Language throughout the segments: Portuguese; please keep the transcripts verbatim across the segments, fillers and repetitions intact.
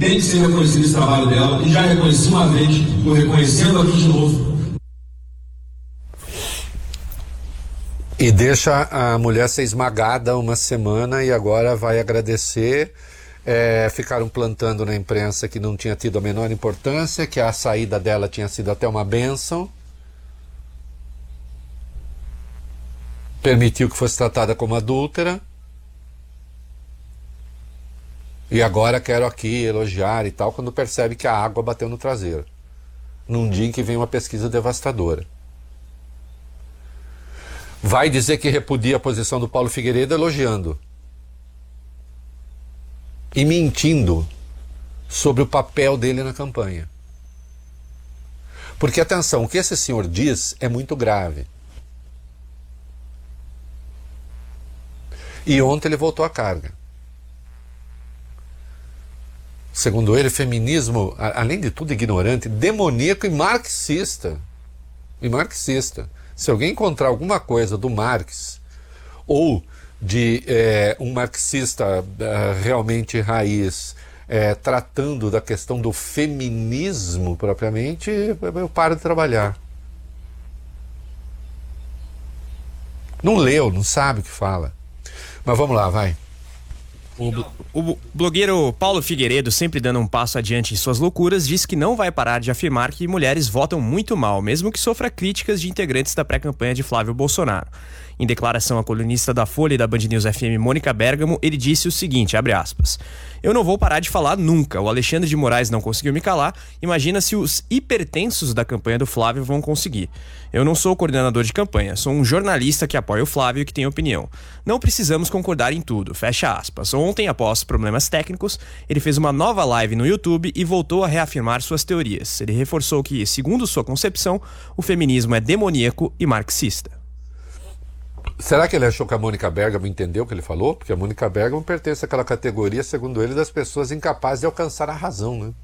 tem que ser reconhecido esse trabalho dela, e já reconheci uma vez, estou reconhecendo aqui de novo. E deixa a mulher ser esmagada uma semana e agora vai agradecer. É, ficaram plantando na imprensa que não tinha tido a menor importância, que a saída dela tinha sido até uma bênção. Permitiu que fosse tratada como adúltera. E agora quero aqui elogiar e tal, quando percebe que a água bateu no traseiro. Num dia em que vem uma pesquisa devastadora. Vai dizer que repudia a posição do Paulo Figueiredo elogiando. E mentindo sobre o papel dele na campanha. Porque, atenção, o que esse senhor diz é muito grave. E ontem ele voltou à carga. Segundo ele, feminismo, além de tudo ignorante, demoníaco e marxista. E marxista. Se alguém encontrar alguma coisa do Marx ou de é, um marxista uh, realmente raiz é, tratando da questão do feminismo propriamente, eu paro de trabalhar. Não leu, não sabe o que fala. Mas vamos lá, vai. O, o blogueiro Paulo Figueiredo, sempre dando um passo adiante em suas loucuras, diz que não vai parar de afirmar que mulheres votam muito mal, mesmo que sofra críticas de integrantes da pré-campanha de Flávio Bolsonaro. Em declaração à colunista da Folha e da Band News F M, Mônica Bergamo, ele disse o seguinte, abre aspas: "Eu não vou parar de falar nunca. O Alexandre de Moraes não conseguiu me calar. Imagina se os hipertensos da campanha do Flávio vão conseguir. Eu não sou coordenador de campanha, sou um jornalista que apoia o Flávio e que tem opinião. Não precisamos concordar em tudo." Fecha aspas. Ontem, após problemas técnicos, ele fez uma nova live no YouTube e voltou a reafirmar suas teorias. Ele reforçou que, segundo sua concepção, o feminismo é demoníaco e marxista. Será que ele achou que a Mônica Bergamo entendeu o que ele falou? Porque a Mônica Bergamo pertence àquela categoria, segundo ele, das pessoas incapazes de alcançar a razão, né?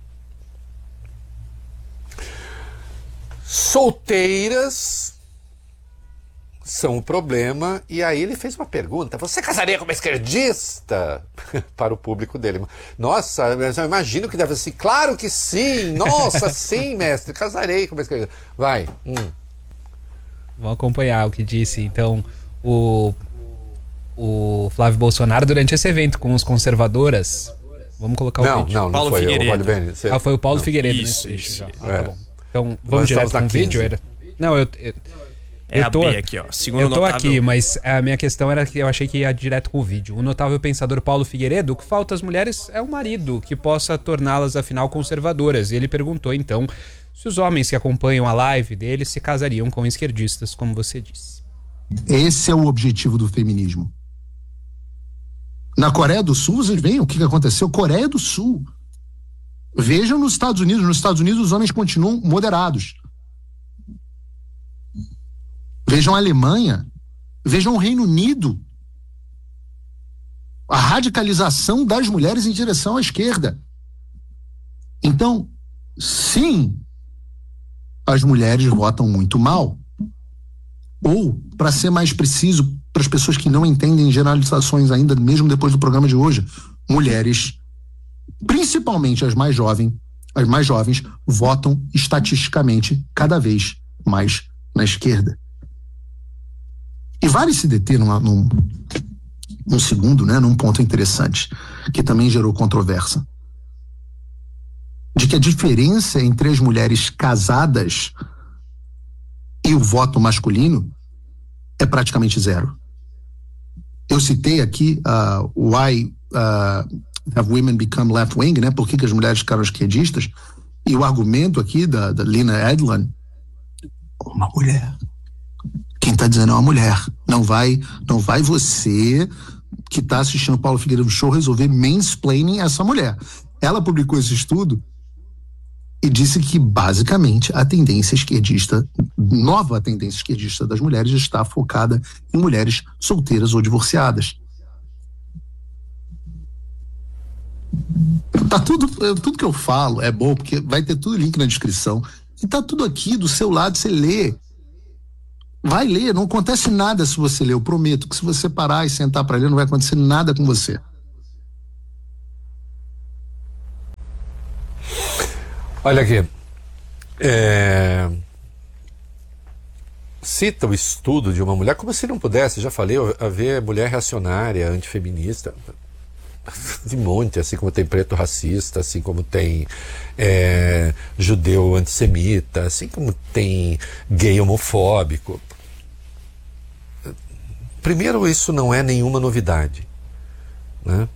Solteiras são o problema. E aí ele fez uma pergunta: você casaria com uma esquerdista? Para o público dele. Nossa, eu imagino que deve ser. Claro que sim! Nossa, sim, mestre, casarei com uma esquerdista. Vai. Hum. Vamos acompanhar o que disse, então, o, o Flávio Bolsonaro durante esse evento com os conservadoras. Vamos colocar o não, vídeo. Não, não Paulo foi Figueiredo. eu, vale bem. Você... Ah, foi o Paulo não. Figueiredo. Isso, né? isso. Ah, É. tá bom. Então, vamos Nós direto com o vídeo? Era... Não, eu... eu... É eu a tô, B aqui, ó. Segundo eu tô notável... aqui, mas a minha questão era que eu achei que ia direto com o vídeo. O notável pensador Paulo Figueiredo, o que falta às mulheres é um marido que possa torná-las, afinal, conservadoras. E ele perguntou, então, se os homens que acompanham a live dele se casariam com esquerdistas, como você disse. Esse é o objetivo do feminismo. Na Coreia do Sul, vocês veem o que aconteceu? Coreia do Sul. Vejam nos Estados Unidos. Nos Estados Unidos, os homens continuam moderados. Vejam a Alemanha. Vejam o Reino Unido. A radicalização das mulheres em direção à esquerda. Então, sim, as mulheres votam muito mal. Ou, para ser mais preciso, para as pessoas que não entendem generalizações ainda, mesmo depois do programa de hoje, mulheres, principalmente as mais jovens, as mais jovens, votam estatisticamente cada vez mais na esquerda. E vale se deter numa, num, num segundo, né, num ponto interessante, que também gerou controvérsia. De que a diferença entre as mulheres casadas e o voto masculino é praticamente zero. Eu citei aqui uh, why uh, have women become left-wing, né? Por que, que as mulheres ficaram esquerdistas? E o argumento aqui da, da Lina Edlund, uma mulher. Quem está dizendo é uma mulher. Não vai, não vai você que está assistindo o Paulo Figueiredo Show resolver mansplaining essa mulher. Ela publicou esse estudo e disse que, basicamente, a tendência esquerdista, nova tendência esquerdista das mulheres está focada em mulheres solteiras ou divorciadas. Tá tudo, tudo que eu falo é bom, porque vai ter tudo link na descrição. E tá tudo aqui do seu lado, você lê. Vai ler, não acontece nada se você ler. Eu prometo que se você parar e sentar para ler, não vai acontecer nada com você. Olha aqui. É... Cita o estudo de uma mulher, como se não pudesse, já falei, haver mulher reacionária, antifeminista, de monte, assim como tem preto racista, assim como tem é, judeu antissemita, assim como tem gay homofóbico. Primeiro, isso não é nenhuma novidade, né?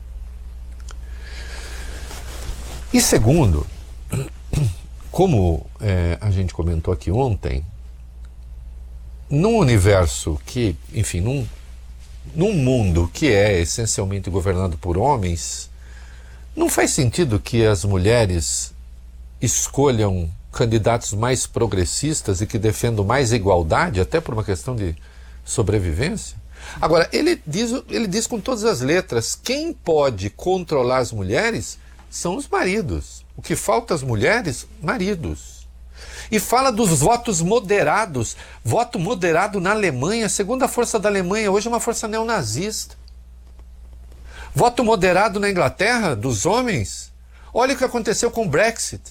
E segundo, como é, a gente comentou aqui ontem, num universo que, enfim, num, num mundo que é essencialmente governado por homens, não faz sentido que as mulheres escolham candidatos mais progressistas e que defendam mais igualdade, até por uma questão de sobrevivência? Agora, ele diz, ele diz com todas as letras, quem pode controlar as mulheres são os maridos. O que falta às mulheres? Maridos. E fala dos votos moderados. Voto moderado na Alemanha, a segunda força da Alemanha hoje é uma força neonazista. Voto moderado na Inglaterra, dos homens. Olha o que aconteceu com o Brexit,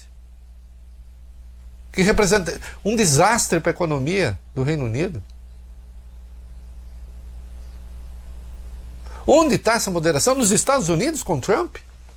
que representa um desastre para a economia do Reino Unido. Onde está essa moderação? Nos Estados Unidos, com Trump?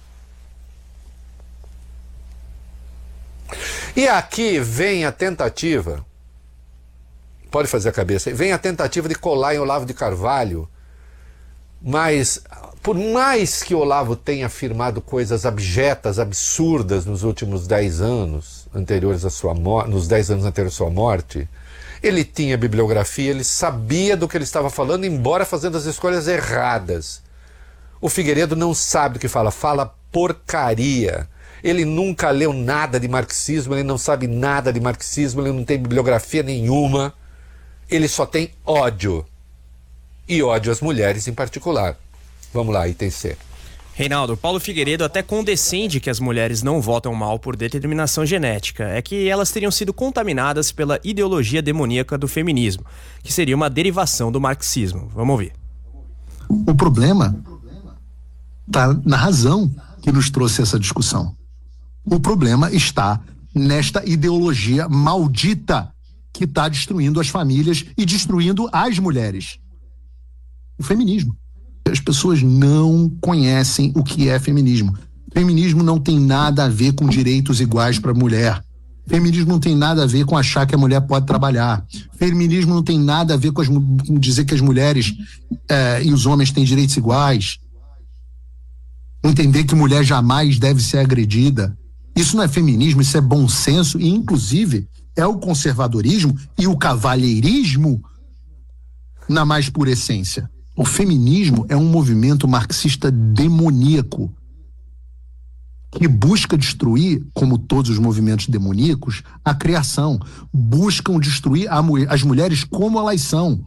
E aqui vem a tentativa, pode fazer a cabeça aí, vem a tentativa de colar em Olavo de Carvalho, mas por mais que Olavo tenha afirmado coisas abjetas, absurdas nos últimos dez anos anteriores à sua morte, nos dez anos anteriores à sua morte, ele tinha bibliografia, ele sabia do que ele estava falando, embora fazendo as escolhas erradas. O Figueiredo não sabe do que fala, fala porcaria. Ele nunca leu nada de marxismo, ele não sabe nada de marxismo, ele não tem bibliografia nenhuma. Ele só tem ódio. E ódio às mulheres em particular. Vamos lá, item C. Reinaldo, Paulo Figueiredo até condescende que as mulheres não votam mal por determinação genética. É que elas teriam sido contaminadas pela ideologia demoníaca do feminismo, que seria uma derivação do marxismo. Vamos ouvir. O problema está na razão que nos trouxe essa discussão. O problema está nesta ideologia maldita que está destruindo as famílias e destruindo as mulheres. O feminismo. As pessoas não conhecem o que é feminismo. Feminismo não tem nada a ver com direitos iguais para a mulher. Feminismo não tem nada a ver com achar que a mulher pode trabalhar. Feminismo não tem nada a ver com, as, com dizer que as mulheres é, e os homens têm direitos iguais. Entender que mulher jamais deve ser agredida. Isso não é feminismo, isso é bom senso e, inclusive, é o conservadorismo e o cavalheirismo na mais pura essência. O feminismo é um movimento marxista demoníaco que busca destruir, como todos os movimentos demoníacos, a criação. Buscam destruir a, as mulheres como elas são.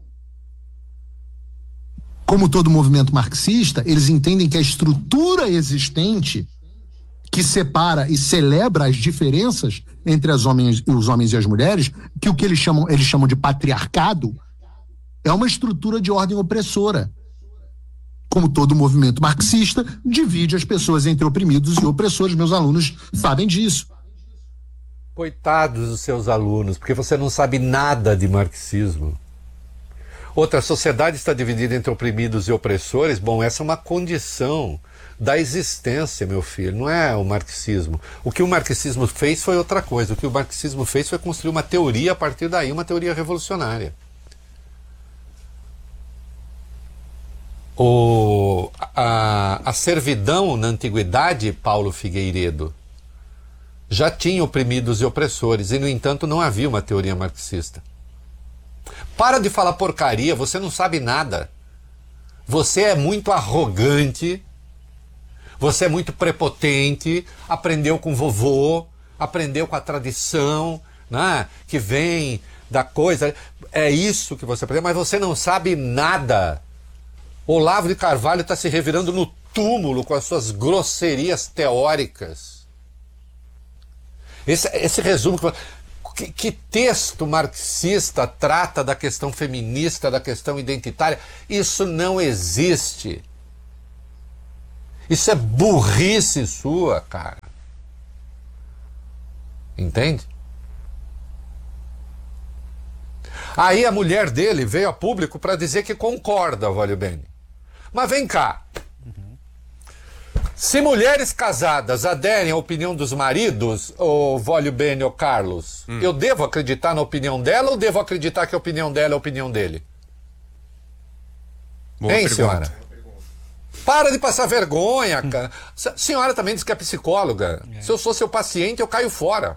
Como todo movimento marxista, eles entendem que a estrutura existente que separa e celebra as diferenças entre as homens, os homens e as mulheres, que o que eles chamam, eles chamam de patriarcado, é uma estrutura de ordem opressora. Como todo movimento marxista, divide as pessoas entre oprimidos e opressores. Meus alunos sabem disso. Coitados dos seus alunos, porque você não sabe nada de marxismo. Outra, a sociedade está dividida entre oprimidos e opressores. Bom, essa é uma condição da existência, meu filho, não é o marxismo. O que o marxismo fez foi outra coisa. O que o marxismo fez foi construir uma teoria a partir daí, uma teoria revolucionária. O, a, a servidão na antiguidade, Paulo Figueiredo, já tinha oprimidos e opressores, e no entanto não havia uma teoria marxista. Para de falar porcaria, você não sabe nada. Você é muito arrogante, você é muito prepotente, aprendeu com vovô, aprendeu com a tradição, né, que vem da coisa. É isso que você aprendeu, mas você não sabe nada. Olavo de Carvalho está se revirando no túmulo com as suas grosserias teóricas. Esse, esse resumo... Que, que texto marxista trata da questão feminista, da questão identitária? Isso não existe. Isso é burrice sua, cara. Entende? Aí a mulher dele veio a público para dizer que concorda, Vólio Bene. Mas vem cá. Se mulheres casadas aderem à opinião dos maridos, ô Vólio Bene ou Carlos, hum. eu devo acreditar na opinião dela ou devo acreditar que a opinião dela é a opinião dele? Boa hein, pergunta. senhora? Para de passar vergonha, cara. A senhora também diz que é psicóloga. É. Se eu sou seu paciente, eu caio fora.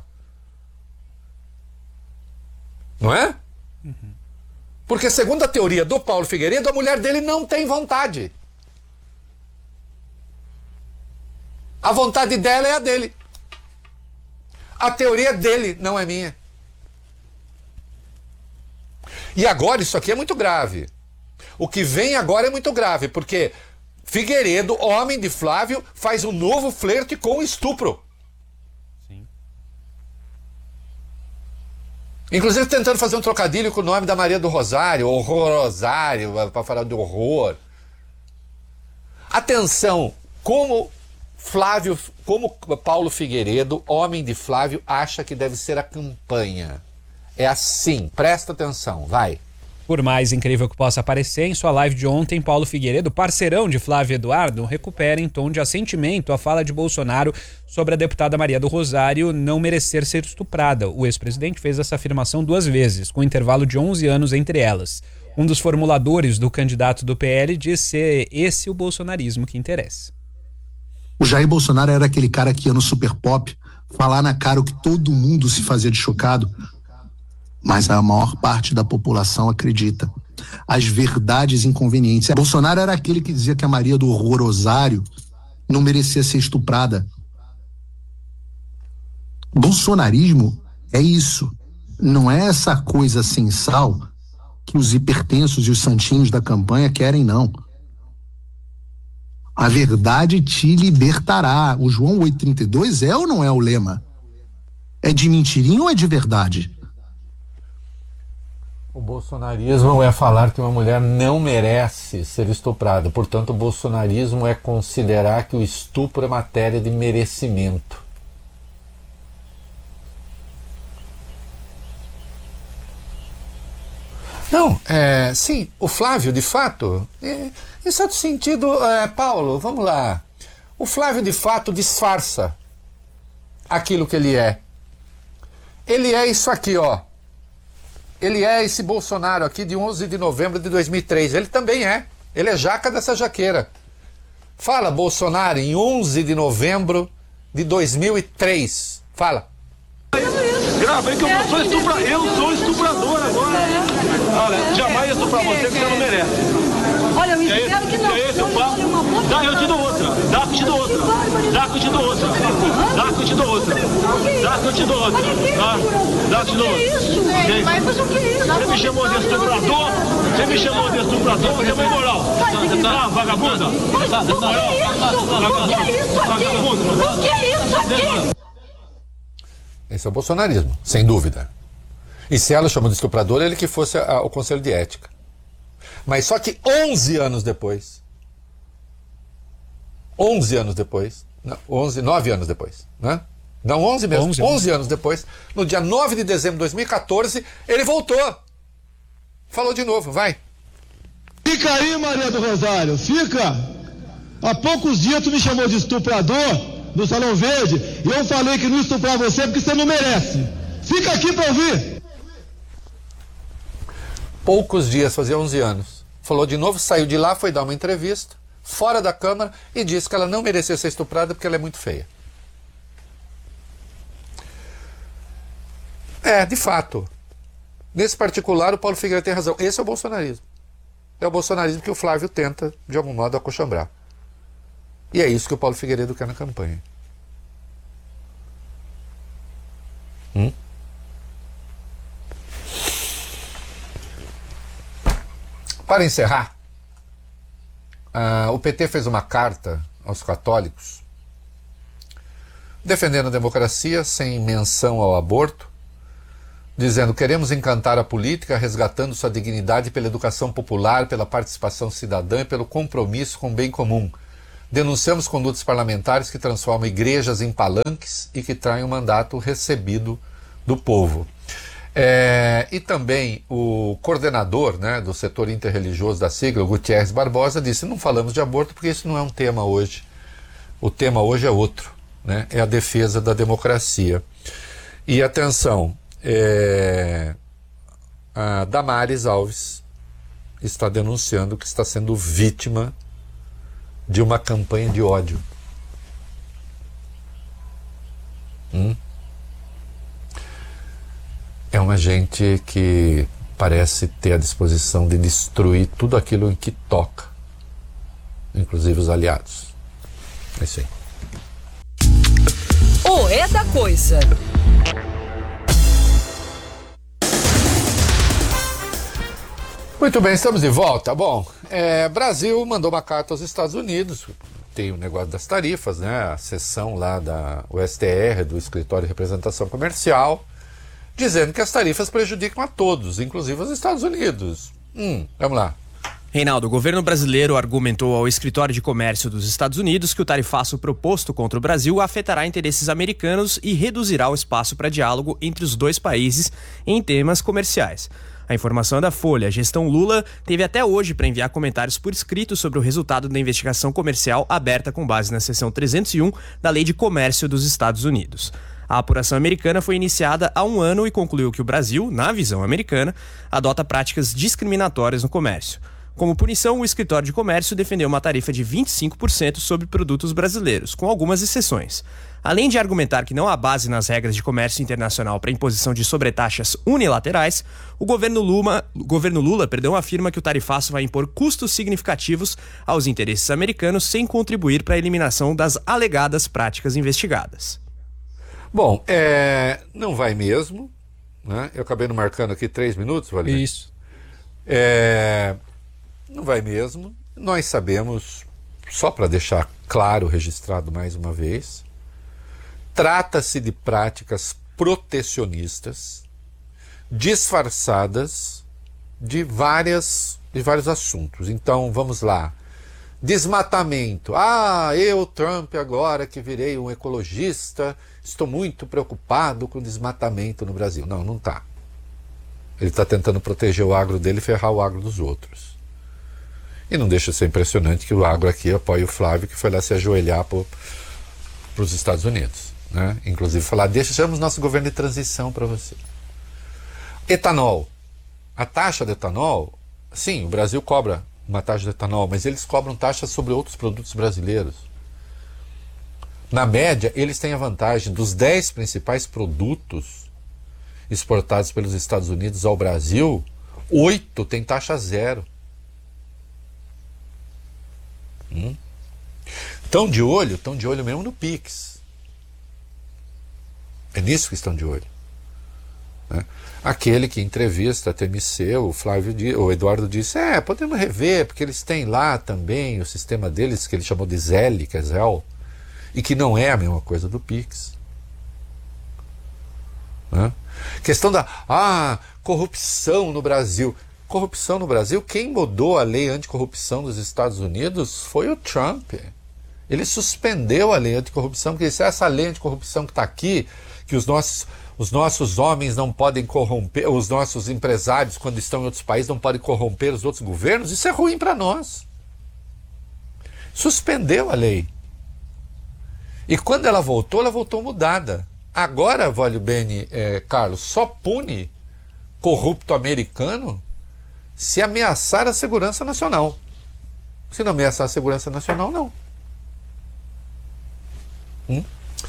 Não é? Uhum. Porque segundo a teoria do Paulo Figueiredo, a mulher dele não tem vontade. A vontade dela é a dele. A teoria dele, não é minha. E agora isso aqui é muito grave. O que vem agora é muito grave, porque Figueiredo, homem de Flávio, faz um novo flerte com estupro. Sim. Inclusive tentando fazer um trocadilho com o nome da Maria do Rosário, Horrorosário, para falar de horror. Atenção, como Flávio, como Paulo Figueiredo, homem de Flávio, acha que deve ser a campanha. É assim, presta atenção, vai. Por mais incrível que possa parecer, em sua live de ontem, Paulo Figueiredo, parceirão de Flávio Eduardo, recupera em tom de assentimento a fala de Bolsonaro sobre a deputada Maria do Rosário não merecer ser estuprada. O ex-presidente fez essa afirmação duas vezes, com um intervalo de onze anos entre elas. Um dos formuladores do candidato do P L diz ser esse o bolsonarismo que interessa. O Jair Bolsonaro era aquele cara que ia no Super Pop falar na cara o que todo mundo se fazia de chocado. Mas a maior parte da população acredita. As verdades inconvenientes. Bolsonaro era aquele que dizia que a Maria do Horrorosário não merecia ser estuprada. Bolsonarismo é isso. Não é essa coisa sem sal que os hipertensos e os santinhos da campanha querem, não. A verdade te libertará. O João oito trinta e dois é ou não é o lema? É de mentirinha ou é de verdade? O bolsonarismo é falar que uma mulher não merece ser estuprada. Portanto, o bolsonarismo é considerar que o estupro é matéria de merecimento. Não, é, sim, o Flávio, de fato, é, em certo sentido, é, Paulo, vamos lá. O Flávio, de fato, disfarça aquilo que ele é. Ele é isso aqui, ó. Ele é esse Bolsonaro aqui de onze de novembro de dois mil e três. Ele também é. Ele é jaca dessa jaqueira. Fala, Bolsonaro, em onze de novembro de dois mil e três. Fala. Grava aí que eu sou estuprador. Eu sou estuprador agora. Olha, jamais ia estuprar você que você não merece. Olha, eu espero que não. É esse o papo? Dá, eu te dou outra. Dá que eu te dou outra. Dá que eu te dou outra. Dá que eu te dou outra. Dá que eu te dou outra. Dá, dá que eu te dou outra. Isso, mas o que é isso? Você me chamou de estuprador? Você me chamou de estuprador? Você é moral. Ah, vagabunda. O que é isso aqui? O que é isso aqui? Esse é o bolsonarismo, sem dúvida. E se ela chamou de estuprador, ele que fosse a, o Conselho de Ética. Mas só que onze anos depois, onze anos depois, não, onze, nove anos depois, né? Não, onze mesmo, onze, onze anos depois, no dia nove de dezembro de dois mil e quatorze, ele voltou. Falou de novo, vai. Fica aí, Maria do Rosário, fica. Há poucos dias tu me chamou de estuprador no Salão Verde e eu falei que não estuprar você porque você não merece. Fica aqui pra ouvir. Poucos dias, fazia onze anos. Falou de novo, saiu de lá, foi dar uma entrevista, fora da Câmara, e disse que ela não merecia ser estuprada porque ela é muito feia. É, de fato. Nesse particular, o Paulo Figueiredo tem razão. Esse é o bolsonarismo. É o bolsonarismo que o Flávio tenta, de algum modo, acochambrar. E é isso que o Paulo Figueiredo quer na campanha. Hum? Para encerrar, uh, o P T fez uma carta aos católicos defendendo a democracia sem menção ao aborto, dizendo: queremos encantar a política resgatando sua dignidade pela educação popular, pela participação cidadã e pelo compromisso com o bem comum. Denunciamos condutas parlamentares que transformam igrejas em palanques e que traem o mandato recebido do povo. É, e também o coordenador, né, do setor interreligioso da sigla, Gutierrez Barbosa, disse: não falamos de aborto porque isso não é um tema hoje. O tema hoje é outro, né, é a defesa da democracia. E atenção, é, a Damares Alves está denunciando que está sendo vítima de uma campanha de ódio. Hum? É uma gente que parece ter a disposição de destruir tudo aquilo em que toca, inclusive os aliados. É isso aí. O É da Coisa. Muito bem, estamos de volta. Bom, é, Brasil mandou uma carta aos Estados Unidos. Tem o negócio das tarifas, né? A sessão lá da U S T R, do Escritório de Representação Comercial, dizendo que as tarifas prejudicam a todos, inclusive os Estados Unidos. Hum, vamos lá. Reinaldo, o governo brasileiro argumentou ao Escritório de Comércio dos Estados Unidos que o tarifaço proposto contra o Brasil afetará interesses americanos e reduzirá o espaço para diálogo entre os dois países em temas comerciais. A informação é da Folha. A gestão Lula teve até hoje para enviar comentários por escrito sobre o resultado da investigação comercial aberta com base na seção trezentos e um da Lei de Comércio dos Estados Unidos. A apuração americana foi iniciada há um ano e concluiu que o Brasil, na visão americana, adota práticas discriminatórias no comércio. Como punição, o Escritório de Comércio defendeu uma tarifa de vinte e cinco por cento sobre produtos brasileiros, com algumas exceções. Além de argumentar que não há base nas regras de comércio internacional para imposição de sobretaxas unilaterais, o governo Lula, o governo Lula perdão, afirma que o tarifaço vai impor custos significativos aos interesses americanos sem contribuir para a eliminação das alegadas práticas investigadas. Bom, é, não vai mesmo, né? Eu acabei não marcando aqui três minutos, Valério. Isso. É, não vai mesmo. Nós sabemos, só para deixar claro, registrado mais uma vez, trata-se de práticas protecionistas disfarçadas de, várias, de vários assuntos. Então, vamos lá. Desmatamento. Ah, eu, Trump, agora que virei um ecologista, estou muito preocupado com o desmatamento no Brasil. Não, não está. Ele está tentando proteger o agro dele e ferrar o agro dos outros. E não deixa de ser impressionante que o agro aqui apoia o Flávio, que foi lá se ajoelhar para os Estados Unidos, né? Inclusive falar: deixamos nosso governo de transição para você. Etanol. A taxa de etanol, sim, o Brasil cobra uma taxa de etanol, mas eles cobram taxas sobre outros produtos brasileiros. Na média, eles têm a vantagem dos dez principais produtos exportados pelos Estados Unidos ao Brasil, oito têm taxa zero. Hum? Estão de olho, estão de olho mesmo no Pix. É nisso que estão de olho, né? Aquele que entrevista a T M C, o Flávio, o Eduardo disse: é, podemos rever, porque eles têm lá também o sistema deles, que ele chamou de Zelle, que é Zelle, e que não é a mesma coisa do Pix. Né? Questão da ah, corrupção no Brasil. Corrupção no Brasil, quem mudou a lei anticorrupção dos Estados Unidos foi o Trump. Ele suspendeu a lei anticorrupção, porque disse: essa lei anticorrupção que está aqui, que os nossos, os nossos homens não podem corromper, os nossos empresários, quando estão em outros países, não podem corromper os outros governos, isso é ruim para nós. Suspendeu a lei. E quando ela voltou, ela voltou mudada. Agora, Vale Bene, é, Carlos, só pune corrupto americano se ameaçar a segurança nacional. Se não ameaçar a segurança nacional, não. Hum?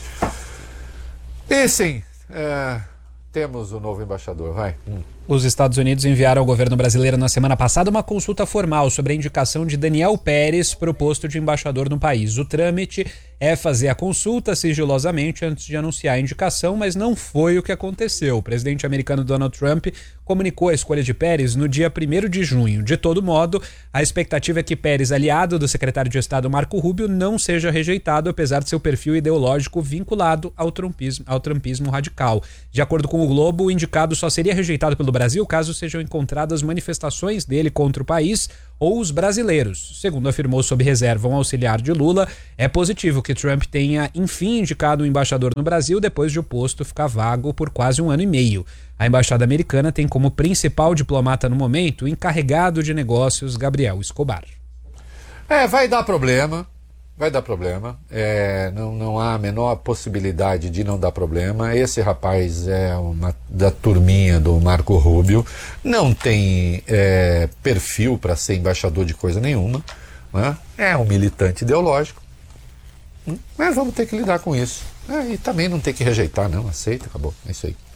E sim, é, temos o novo embaixador, vai. Hum. Os Estados Unidos enviaram ao governo brasileiro na semana passada uma consulta formal sobre a indicação de Daniel Pérez para o posto de embaixador no país. O trâmite é fazer a consulta sigilosamente antes de anunciar a indicação, mas não foi o que aconteceu. O presidente americano Donald Trump comunicou a escolha de Pérez no dia primeiro de junho. De todo modo, a expectativa é que Pérez, aliado do secretário de Estado Marco Rubio, não seja rejeitado, apesar de seu perfil ideológico vinculado ao trumpismo, ao trumpismo radical. De acordo com o Globo, o indicado só seria rejeitado pelo Brasil caso sejam encontradas manifestações dele contra o país ou os brasileiros. Segundo afirmou sob reserva um auxiliar de Lula, é positivo que Trump tenha enfim indicado um embaixador no Brasil depois de o posto ficar vago por quase um ano e meio. A embaixada americana tem como principal diplomata no momento o encarregado de negócios Gabriel Escobar. É, vai dar problema. Vai dar problema, é, não, não há a menor possibilidade de não dar problema. Esse rapaz é uma da turminha do Marco Rubio, não tem é, perfil para ser embaixador de coisa nenhuma, né? É um militante ideológico, mas vamos ter que lidar com isso. É, e também não tem que rejeitar, não, aceita, acabou, é isso aí.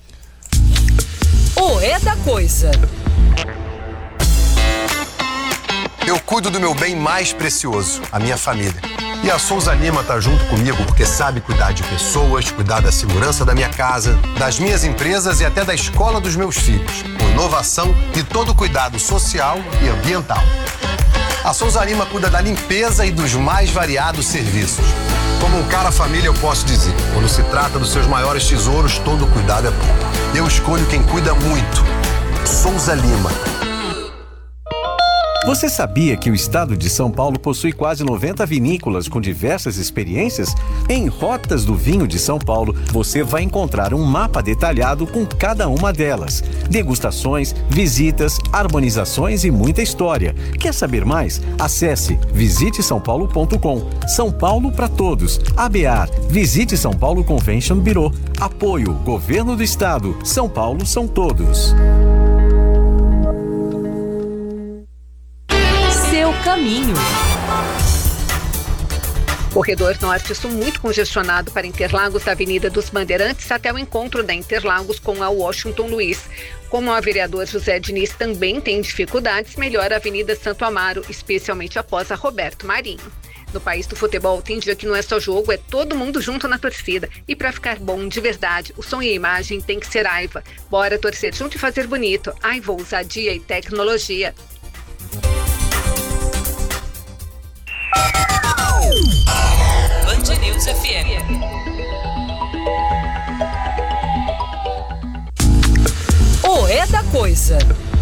O É da Coisa. Eu cuido do meu bem mais precioso, a minha família. E a Souza Lima tá junto comigo porque sabe cuidar de pessoas, cuidar da segurança da minha casa, das minhas empresas e até da escola dos meus filhos, com inovação e todo o cuidado social e ambiental. A Souza Lima cuida da limpeza e dos mais variados serviços. Como um cara família, eu posso dizer, quando se trata dos seus maiores tesouros, todo cuidado é pouco. Eu escolho quem cuida muito. Souza Lima. Você sabia que o estado de São Paulo possui quase noventa vinícolas com diversas experiências? Em Rotas do Vinho de São Paulo, você vai encontrar um mapa detalhado com cada uma delas. Degustações, visitas, harmonizações e muita história. Quer saber mais? Acesse visite são paulo ponto com. São Paulo para todos. A B A R, Visite São Paulo Convention Bureau. Apoio, Governo do Estado. São Paulo são todos. Caminho. Corredor Norte-Sul muito congestionado para Interlagos da Avenida dos Bandeirantes até o encontro da Interlagos com a Washington Luiz. Como o vereador José Diniz também tem dificuldades, melhora a Avenida Santo Amaro, especialmente após a Roberto Marinho. No país do futebol, tem dia que não é só jogo, é todo mundo junto na torcida. E para ficar bom de verdade, o som e a imagem tem que ser Aiva. Bora torcer junto e fazer bonito. Aiva, ousadia e tecnologia. Band News F M. O É da Coisa.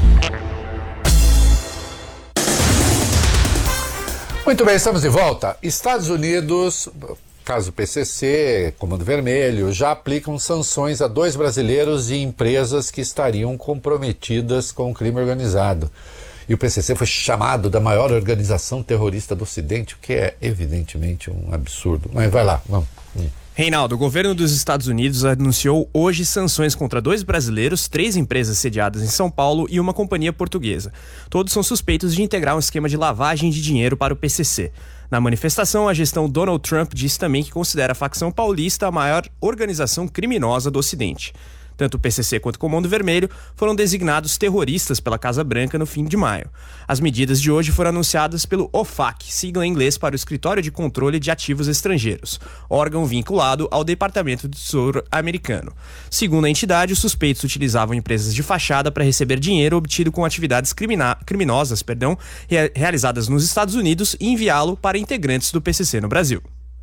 Muito bem, estamos de volta. Estados Unidos, caso P C C, Comando Vermelho, já aplicam sanções a dois brasileiros e empresas que estariam comprometidas com o crime organizado. E o P C C foi chamado da maior organização terrorista do Ocidente, o que é evidentemente um absurdo. Mas vai lá, vamos. Reinaldo, o governo dos Estados Unidos anunciou hoje sanções contra dois brasileiros, três empresas sediadas em São Paulo e uma companhia portuguesa. Todos são suspeitos de integrar um esquema de lavagem de dinheiro para o P C C. Na manifestação, a gestão Donald Trump disse também que considera a facção paulista a maior organização criminosa do Ocidente. Tanto o P C C quanto o Comando Vermelho foram designados terroristas pela Casa Branca no fim de maio. As medidas de hoje foram anunciadas pelo O F A C, sigla em inglês para o Escritório de Controle de Ativos Estrangeiros, órgão vinculado ao Departamento do Tesouro americano. Segundo a entidade, os suspeitos utilizavam empresas de fachada para receber dinheiro obtido com atividades crimina- criminosas perdão, re- realizadas nos Estados Unidos e enviá-lo para integrantes do P C C no Brasil.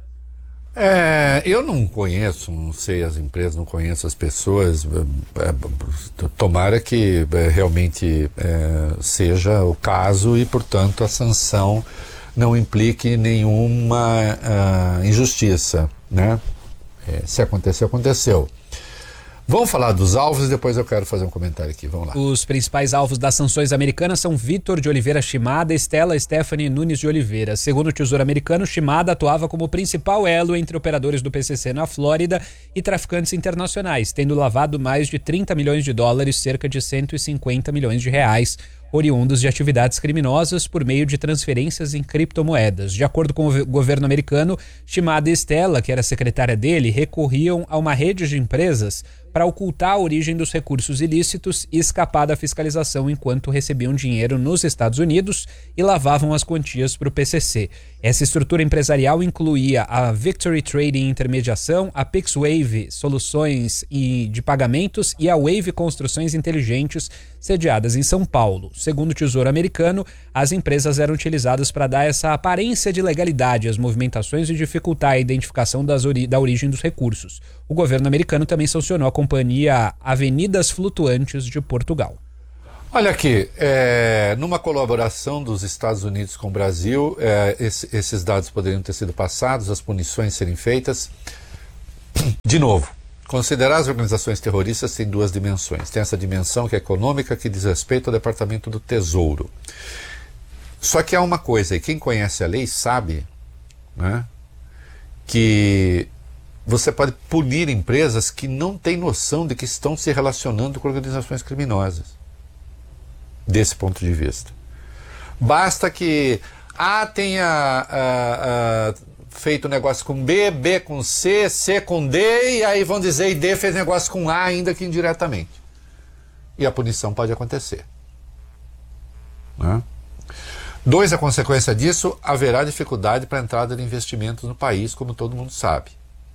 É, eu não conheço, não sei as empresas, não conheço as pessoas. É, tomara que é, realmente é, seja o caso e, portanto, a sanção não implique nenhuma uh, injustiça, né? É, se aconteceu, aconteceu. Vamos falar dos alvos e depois eu quero fazer um comentário aqui. Vamos lá. Os principais alvos das sanções americanas são Vitor de Oliveira Shimada e Stella Stephanie Nunes de Oliveira. Segundo o Tesouro americano, Shimada atuava como principal elo entre operadores do P C C na Flórida e traficantes internacionais, tendo lavado mais de trinta milhões de dólares, cerca de cento e cinquenta milhões de reais, oriundos de atividades criminosas por meio de transferências em criptomoedas. De acordo com o governo americano, Shimada e Stella, que era secretária dele, recorriam a uma rede de empresas para ocultar a origem dos recursos ilícitos e escapar da fiscalização enquanto recebiam dinheiro nos Estados Unidos e lavavam as quantias para o P C C. Essa estrutura empresarial incluía a Victory Trading Intermediação, a PixWave Soluções de Pagamentos e a Wave Construções Inteligentes, sediadas em São Paulo. Segundo o Tesouro americano, as empresas eram utilizadas para dar essa aparência de legalidade às movimentações e dificultar a identificação das ori- da origem dos recursos. O governo americano também sancionou a companhia Avenidas Flutuantes de Portugal. Olha aqui, é, numa colaboração dos Estados Unidos com o Brasil, é, esse, esses dados poderiam ter sido passados, as punições serem feitas. De novo, considerar as organizações terroristas tem duas dimensões. Tem essa dimensão que é econômica, que diz respeito ao Departamento do Tesouro. Só que há uma coisa, e quem conhece a lei sabe, né, que você pode punir empresas que não têm noção de que estão se relacionando com organizações criminosas. Desse ponto de vista. Basta que A tenha a, a, feito negócio com B, B com C, C com D, e aí vão dizer, e D fez negócio com A, ainda que indiretamente. E a punição pode acontecer. Né? Dois, a consequência disso, haverá dificuldade para a entrada de investimentos no país, como todo mundo sabe.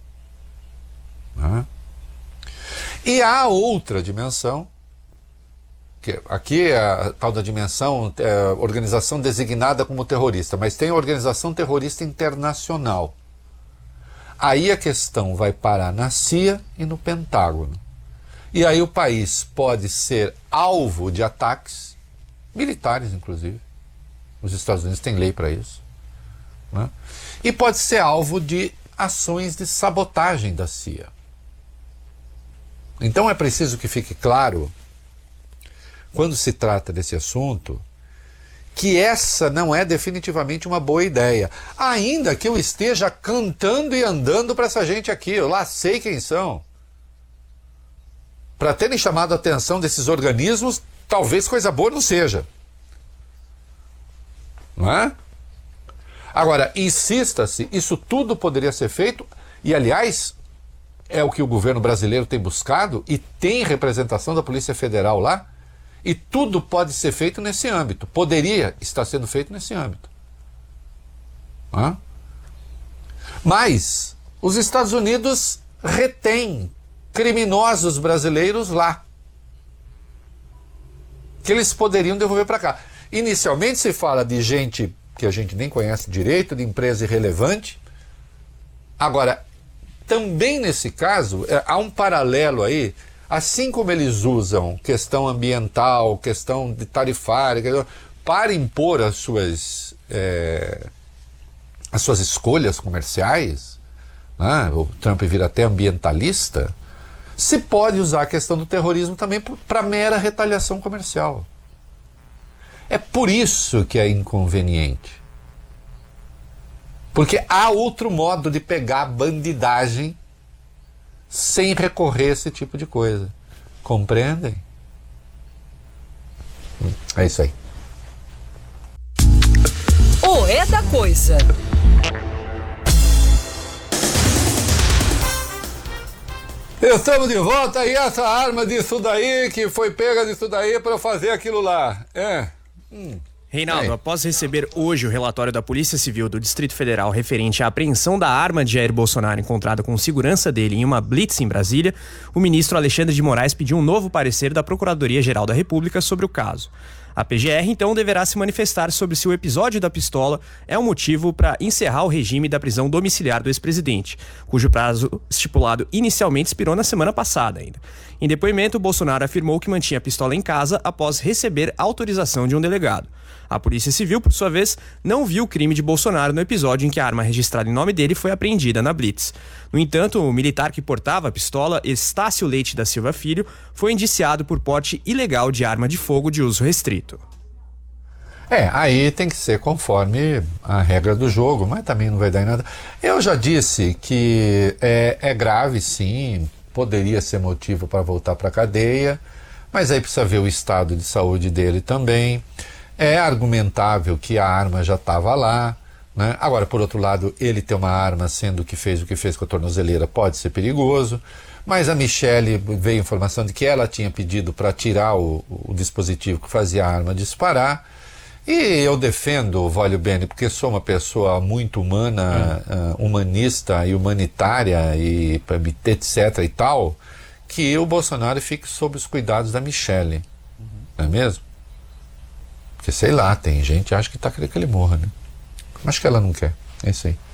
Né? E há outra dimensão, que aqui é a tal da dimensão, é, organização designada como terrorista, mas tem a organização terrorista internacional. Aí a questão vai parar na C I A e no Pentágono. E aí o país pode ser alvo de ataques militares, inclusive. Os Estados Unidos têm lei para isso. Né? E pode ser alvo de ações de sabotagem da C I A. Então é preciso que fique claro, quando se trata desse assunto, que essa não é definitivamente uma boa ideia. Ainda que eu esteja cantando e andando para essa gente aqui, eu lá sei quem são. Para terem chamado a atenção desses organismos, talvez coisa boa não seja. Não é? Agora, insista-se, isso tudo poderia ser feito, e aliás, é o que o governo brasileiro tem buscado, e tem representação da Polícia Federal lá, e tudo pode ser feito nesse âmbito. Poderia estar sendo feito nesse âmbito. Hã? Mas os Estados Unidos retêm criminosos brasileiros lá, que eles poderiam devolver para cá. Inicialmente se fala de gente que a gente nem conhece direito, de empresa irrelevante. Agora, também nesse caso, é, há um paralelo aí. Assim como eles usam questão ambiental, questão de tarifária, para impor as suas, é, as suas escolhas comerciais, né? O Trump vira até ambientalista, se pode usar a questão do terrorismo também para mera retaliação comercial. É por isso que é inconveniente. Porque há outro modo de pegar a bandidagem sem recorrer a esse tipo de coisa. Compreendem? É isso aí. O É da Coisa. Estamos de volta, e essa arma disso daí, que foi pega disso daí para fazer aquilo lá. É. Hum. Reinaldo, é. Após receber hoje o relatório da Polícia Civil do Distrito Federal referente à apreensão da arma de Jair Bolsonaro encontrada com segurança dele em uma blitz em Brasília, o ministro Alexandre de Moraes pediu um novo parecer da Procuradoria-Geral da República sobre o caso. A P G R, então, deverá se manifestar sobre se o episódio da pistola é um motivo para encerrar o regime da prisão domiciliar do ex-presidente, cujo prazo estipulado inicialmente expirou na semana passada ainda. Em depoimento, Bolsonaro afirmou que mantinha a pistola em casa após receber autorização de um delegado. A Polícia Civil, por sua vez, não viu o crime de Bolsonaro no episódio em que a arma registrada em nome dele foi apreendida na blitz. No entanto, o militar que portava a pistola, Estácio Leite da Silva Filho, foi indiciado por porte ilegal de arma de fogo de uso restrito. É, aí tem que ser conforme a regra do jogo, mas também não vai dar em nada. Eu já disse que é, é grave, sim, poderia ser motivo para voltar para a cadeia, mas aí precisa ver o estado de saúde dele também. É argumentável que a arma já estava lá, né? Agora, por outro lado, ele ter uma arma sendo que fez o que fez com a tornozeleira pode ser perigoso, mas a Michelle veio informação de que ela tinha pedido para tirar o, o dispositivo que fazia a arma disparar, e eu defendo o Vólio Bene porque sou uma pessoa muito humana, hum. uh, humanista e humanitária e etc e tal, que o Bolsonaro fique sob os cuidados da Michelle, uhum. Não é mesmo? Porque, sei lá, tem gente que acha que tá querendo que ele morra, né? Acho que ela não quer. É isso aí.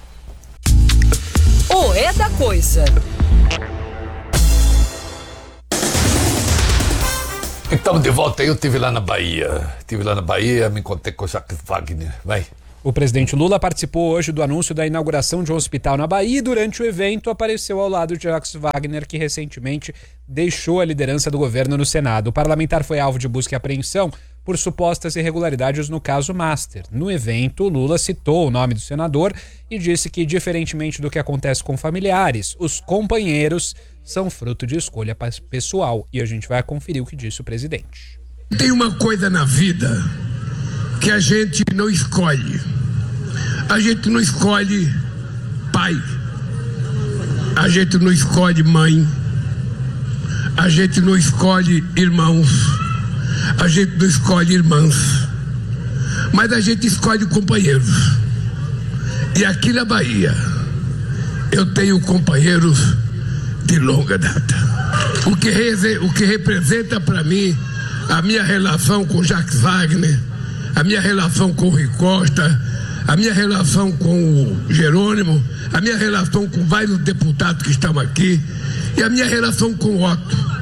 O É da Coisa. Então Estamos de volta aí, eu estive lá na Bahia. Estive lá na Bahia, me encontrei com o Jacques Wagner. Vai. O presidente Lula participou hoje do anúncio da inauguração de um hospital na Bahia e durante o evento apareceu ao lado de Jacques Wagner, que recentemente deixou a liderança do governo no Senado. O parlamentar foi alvo de busca e apreensão por supostas irregularidades no caso Master. No evento, Lula citou o nome do senador e disse que, diferentemente do que acontece com familiares, os companheiros são fruto de escolha pessoal. E a gente vai conferir o que disse o presidente. Tem uma coisa na vida que a gente não escolhe. A gente não escolhe pai. A gente não escolhe mãe. A gente não escolhe irmãos. A gente não escolhe irmãs. Mas a gente escolhe companheiros. E aqui na Bahia, eu tenho companheiros de longa data. O que, re- o que representa para mim a minha relação com Jacques Wagner, a minha relação com o Rui Costa, a minha relação com o Jerônimo, a minha relação com vários deputados que estão aqui e a minha relação com o Otto.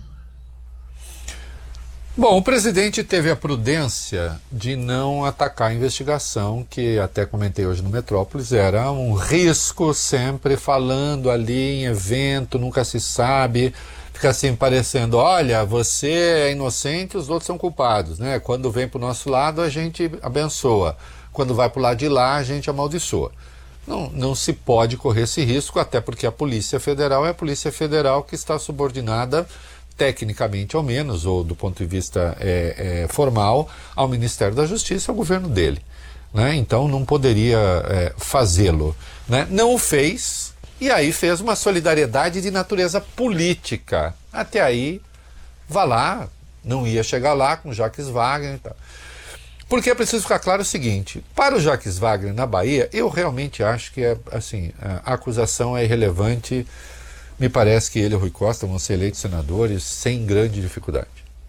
Bom, o presidente teve a prudência de não atacar a investigação, que até comentei hoje no Metrópolis, era um risco, sempre falando ali em evento, nunca se sabe, fica assim parecendo, olha, você é inocente, os outros são culpados, né? Quando vem para o nosso lado, a gente abençoa. Quando vai para o lado de lá, a gente amaldiçoa. Não, não se pode correr esse risco, até porque a Polícia Federal é a Polícia Federal que está subordinada, tecnicamente ao menos, ou do ponto de vista é, é, formal, ao Ministério da Justiça, ao governo dele. Né? Então não poderia é, fazê-lo. Né? Não o fez, e aí fez uma solidariedade de natureza política. Até aí, vá lá, não ia chegar lá com Jacques Wagner e tal. Porque é preciso ficar claro o seguinte, para o Jacques Wagner na Bahia, eu realmente acho que é, assim, a acusação é irrelevante. Me parece que ele e o Rui Costa vão ser eleitos senadores sem grande dificuldade.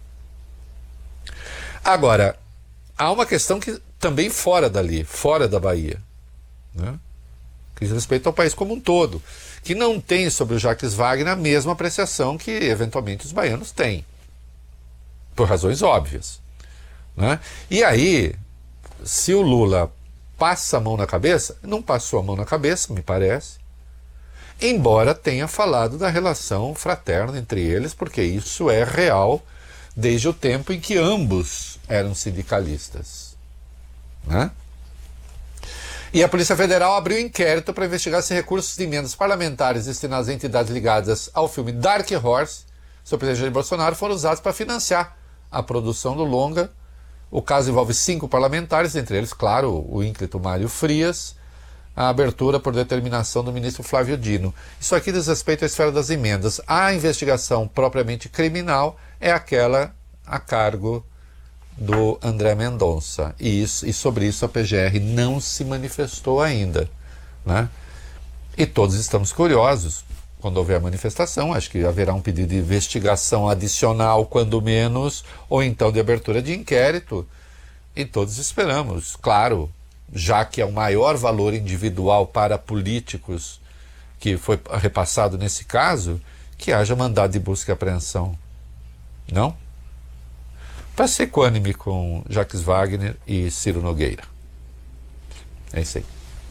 Agora, há uma questão que também fora dali, fora da Bahia, né? Que diz respeito ao país como um todo, que não tem sobre o Jacques Wagner a mesma apreciação que eventualmente os baianos têm, por razões óbvias. Né? E aí, se o Lula passa a mão na cabeça, não passou a mão na cabeça, me parece, embora tenha falado da relação fraterna entre eles, porque isso é real desde o tempo em que ambos eram sindicalistas. Né? E a Polícia Federal abriu inquérito para investigar se recursos de emendas parlamentares destinados a entidades ligadas ao filme Dark Horse, sobre o presidente Jair Bolsonaro, foram usados para financiar a produção do longa. O caso envolve cinco parlamentares, entre eles, claro, o ínclito Mário Frias, a abertura por determinação do ministro Flávio Dino. Isso aqui diz respeito à esfera das emendas. A investigação propriamente criminal é aquela a cargo do André Mendonça. E, isso, e sobre isso a P G R não se manifestou ainda. Né? E todos estamos curiosos. Quando houver a manifestação, acho que haverá um pedido de investigação adicional, quando menos, ou então de abertura de inquérito. E todos esperamos, claro, já que é o maior valor individual para políticos que foi repassado nesse caso, que haja mandado de busca e apreensão. Não? Para ser equânime com Jacques Wagner e Ciro Nogueira. É isso aí.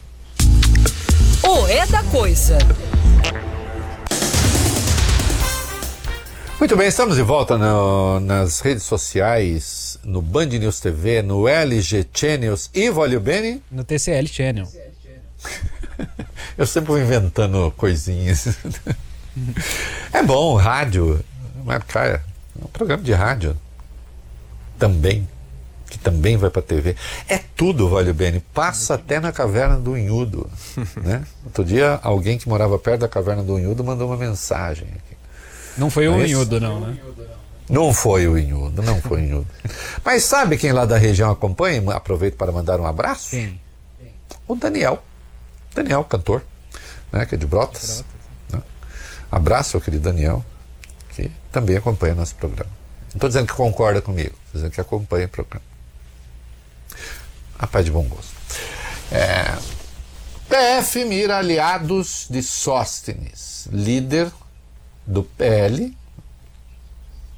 O É da Coisa. Muito bem, estamos de volta no, nas redes sociais, no Band News T V, no L G Channels e, voglio bene? No T C L Channel. Eu sempre vou inventando coisinhas. É bom, rádio, mas, cara, é um programa de rádio também, que também vai para a T V. É tudo, voglio bene, passa até na Caverna do Unhudo. Né? Outro dia, alguém que morava perto da Caverna do Unhudo mandou uma mensagem aqui. Não foi o Unhudo, não, né? Não foi o Unhudo, não foi o Unhudo. Mas sabe quem lá da região acompanha? Aproveito para mandar um abraço. Quem? O Daniel. Daniel, cantor, né, que é de Brotas. Né? Abraço ao querido Daniel, que também acompanha nosso programa. Não estou dizendo que concorda comigo, estou dizendo que acompanha o programa. Rapaz de bom gosto. É... P F mira aliados de Sóstenes, líder do P L,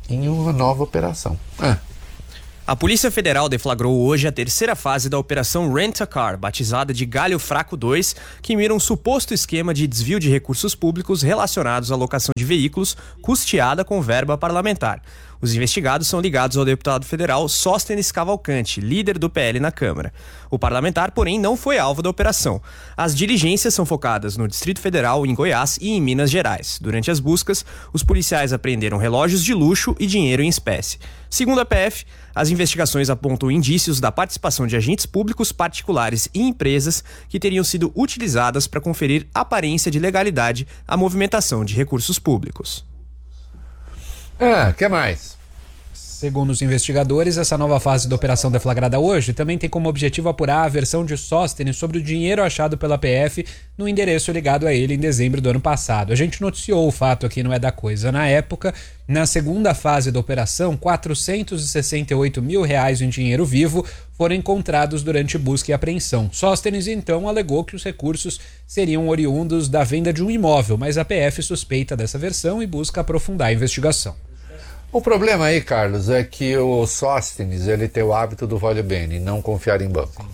em uma nova operação. Ah. A Polícia Federal deflagrou hoje a terceira fase da Operação Rent-A-Car, batizada de Galho Fraco dois, que mira um suposto esquema de desvio de recursos públicos relacionados à locação de veículos custeada com verba parlamentar. Os investigados são ligados ao deputado federal Sóstenes Cavalcante, líder do P L na Câmara. O parlamentar, porém, não foi alvo da operação. As diligências são focadas no Distrito Federal, em Goiás e em Minas Gerais. Durante as buscas, os policiais apreenderam relógios de luxo e dinheiro em espécie. Segundo a P F, as investigações apontam indícios da participação de agentes públicos, particulares e empresas que teriam sido utilizadas para conferir aparência de legalidade à movimentação de recursos públicos. Ah, que mais? Segundo os investigadores, essa nova fase da operação deflagrada hoje também tem como objetivo apurar a versão de Sóstenes sobre o dinheiro achado pela P F no endereço ligado a ele em dezembro do ano passado. A gente noticiou o fato aqui, não é da coisa. Na época, na segunda fase da operação, quatrocentos e sessenta e oito mil reais em dinheiro vivo foram encontrados durante busca e apreensão. Sóstenes, então, alegou que os recursos seriam oriundos da venda de um imóvel, mas a P F suspeita dessa versão e busca aprofundar a investigação. O problema aí, Carlos, é que o Sóstenes, ele tem o hábito do vale bene, não confiar em banco.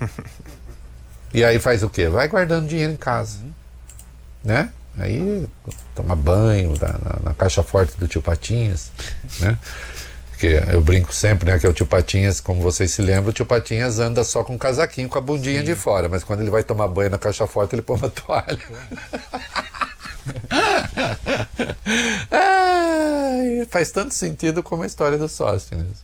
E aí faz o quê? Vai guardando dinheiro em casa, né? Aí toma banho na, na, na caixa forte do tio Patinhas, né? Porque eu brinco sempre, né, que o tio Patinhas, como vocês se lembram, o tio Patinhas anda só com um casaquinho, com a bundinha Sim. de fora, mas quando ele vai tomar banho na caixa forte, ele põe uma toalha. Ai, faz tanto sentido como a história do Sóstenes.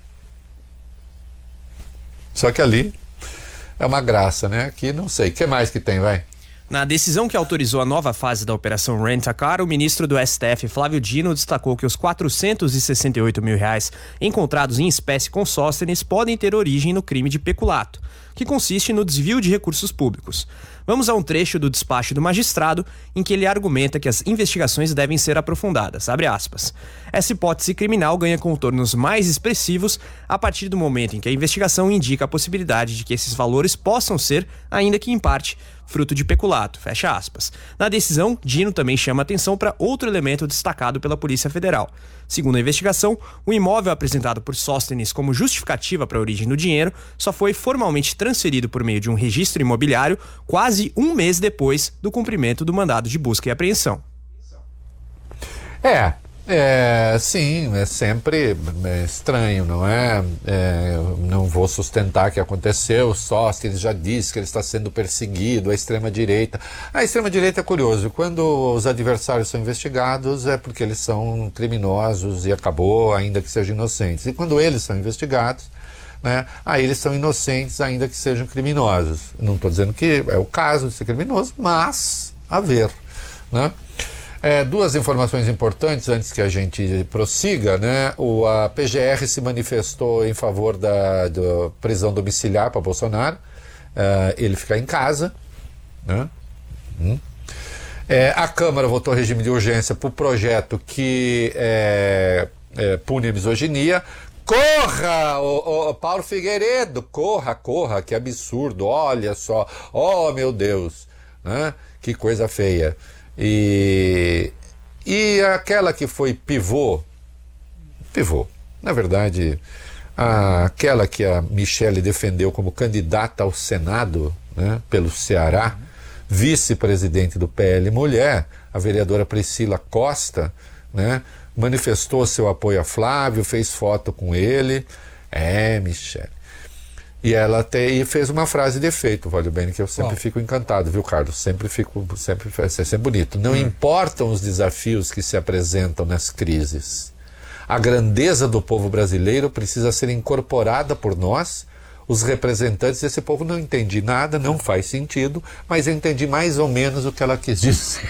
Só que ali é uma graça, né? Aqui não sei. O que mais que tem, vai? Na decisão que autorizou a nova fase da Operação Rent-A-Car, o ministro do S T F, Flávio Dino, destacou que os quatrocentos e sessenta e oito mil reais encontrados em espécie com Sóstenes podem ter origem no crime de peculato, que consiste no desvio de recursos públicos. Vamos a um trecho do despacho do magistrado em que ele argumenta que as investigações devem ser aprofundadas. Abre aspas. Essa hipótese criminal ganha contornos mais expressivos a partir do momento em que a investigação indica a possibilidade de que esses valores possam ser, ainda que em parte, fruto de peculato. Fecha aspas. Na decisão, Dino também chama atenção para outro elemento destacado pela Polícia Federal. Segundo a investigação, o imóvel apresentado por Sóstenes como justificativa para a origem do dinheiro só foi formalmente transferido por meio de um registro imobiliário quase um mês depois do cumprimento do mandado de busca e apreensão. É, é sim, é sempre é estranho, não é? é? Eu não vou sustentar que aconteceu, só que ele já disse que ele está sendo perseguido, a extrema-direita. A extrema-direita é curioso, quando os adversários são investigados é porque eles são criminosos e acabou, ainda que sejam inocentes. E quando eles são investigados, né, aí eles são inocentes, ainda que sejam criminosos. Não estou dizendo que é o caso de ser criminoso, mas a ver, né? É, duas informações importantes antes que a gente prossiga, né? O, a P G R se manifestou em favor da, da prisão domiciliar para Bolsonaro, é, ele ficar em casa, né? Hum. É, a Câmara votou regime de urgência para o projeto que é, é, pune a misoginia. Corra, o, o Paulo Figueiredo, corra, corra, que absurdo, olha só, oh meu Deus, né? Que coisa feia. E, e aquela que foi pivô, pivô, na verdade, a, aquela que a Michele defendeu como candidata ao Senado, né, pelo Ceará, vice-presidente do P L Mulher, a vereadora Priscila Costa, né, manifestou seu apoio a Flávio, fez foto com ele. É, Michele. E ela te, e fez uma frase de efeito, vale bem, que eu sempre oh. fico encantado, viu, Carlos? Sempre fico, sempre, é sempre bonito. Não hum. importam os desafios que se apresentam nas crises. A grandeza do povo brasileiro precisa ser incorporada por nós, os representantes desse povo. Não entendi nada, não faz sentido, mas eu entendi mais ou menos o que ela quis dizer.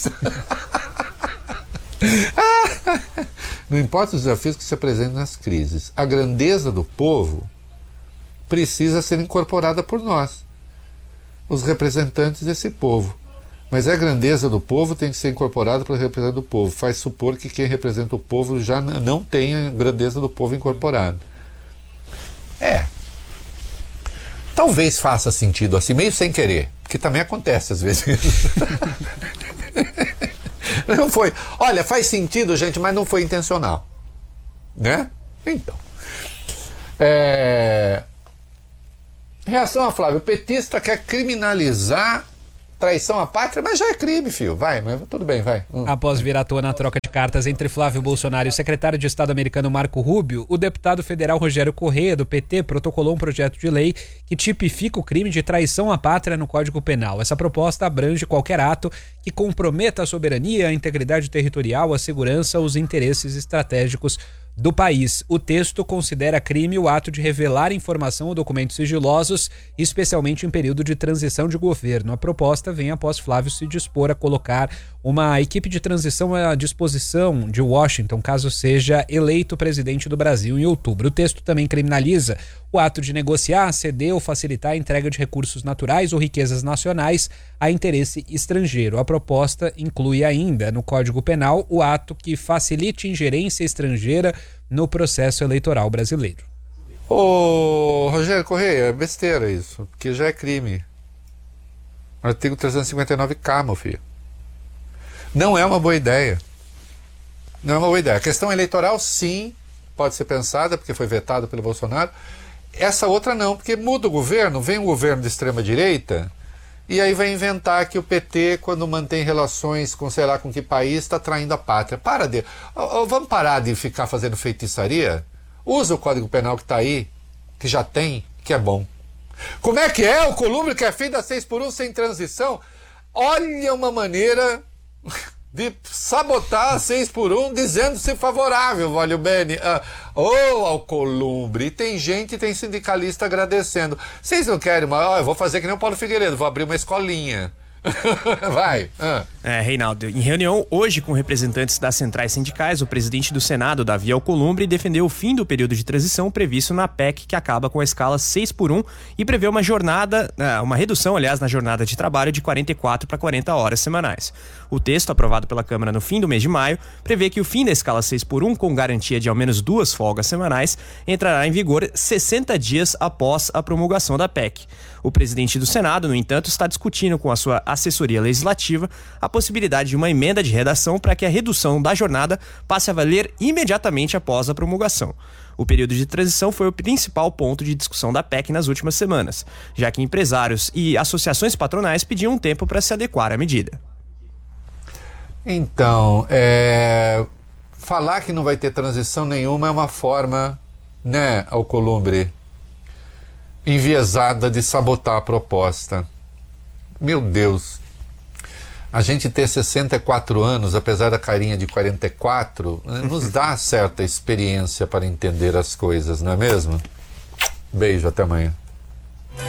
Não importa os desafios que se apresentam nas crises. A grandeza do povo precisa ser incorporada por nós, os representantes desse povo. Mas a grandeza do povo tem que ser incorporada pelo representante do povo. Faz supor que quem representa o povo já não tem a grandeza do povo incorporada. É. Talvez faça sentido assim, meio sem querer, que também acontece às vezes. Não foi. Olha, faz sentido, gente, mas não foi intencional. né? Então. É... Reação a Flávio. O petista quer criminalizar traição à pátria, mas já é crime, filho. Vai, mas tudo bem, vai. Hum. Após vir à tona a troca de cartas entre Flávio Bolsonaro e o secretário de Estado americano Marco Rubio, o deputado federal Rogério Correia, do P T, protocolou um projeto de lei que tipifica o crime de traição à pátria no Código Penal. Essa proposta abrange qualquer ato que comprometa a soberania, a integridade territorial, a segurança ou os interesses estratégicos do país. O texto considera crime o ato de revelar informação ou documentos sigilosos, especialmente em período de transição de governo. A proposta vem após Flávio se dispor a colocar uma equipe de transição à disposição de Washington, caso seja eleito presidente do Brasil em outubro. O texto também criminaliza o ato de negociar, ceder ou facilitar a entrega de recursos naturais ou riquezas nacionais a interesse estrangeiro. A proposta inclui ainda no Código Penal o ato que facilite ingerência estrangeira no processo eleitoral brasileiro. Ô, Rogério Correia, é besteira isso, porque já é crime. Artigo trezentos e cinquenta e nove K, meu filho. Não é uma boa ideia. Não é uma boa ideia. A questão eleitoral, sim, pode ser pensada, porque foi vetado pelo Bolsonaro. Essa outra não, porque muda o governo, vem um governo de extrema-direita, e aí vai inventar que o P T, quando mantém relações com sei lá com que país, está traindo a pátria. Para de... Oh, oh, vamos parar de ficar fazendo feitiçaria? Usa o Código Penal que está aí, que já tem, que é bom. Como é que é? O Columbre quer fim da seis por um sem transição? Olha uma maneira de sabotar a seis por um dizendo-se favorável, Valio Bene. Ah, oh, Alcolumbre. E tem gente, tem sindicalista agradecendo. Vocês não querem, mas oh, eu vou fazer que nem o Paulo Figueiredo, vou abrir uma escolinha. Vai. Ah. É, Reinaldo, em reunião hoje com representantes das centrais sindicais, o presidente do Senado, Davi Alcolumbre, defendeu o fim do período de transição previsto na P E C, que acaba com a escala seis por um e prevê uma jornada, uma redução, aliás, na jornada de trabalho de quarenta e quatro para quarenta horas semanais. O texto, aprovado pela Câmara no fim do mês de maio, prevê que o fim da escala seis por um, com garantia de ao menos duas folgas semanais, entrará em vigor sessenta dias após a promulgação da P E C. O presidente do Senado, no entanto, está discutindo com a sua assessoria legislativa a possibilidade de uma emenda de redação para que a redução da jornada passe a valer imediatamente após a promulgação. O período de transição foi o principal ponto de discussão da P E C nas últimas semanas, já que empresários e associações patronais pediam um tempo para se adequar à medida. Então, é... falar que não vai ter transição nenhuma é uma forma, né, Alcolumbre, enviesada de sabotar a proposta. Meu Deus, a gente ter sessenta e quatro anos, apesar da carinha de quarenta e quatro, nos dá certa experiência para entender as coisas, não é mesmo? Beijo, até amanhã.